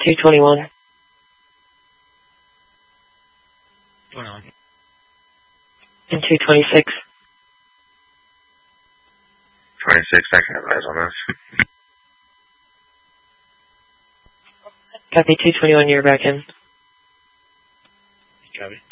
221. 21. And 226. 26, I can advise on this. Copy 221, you're back in. Copy.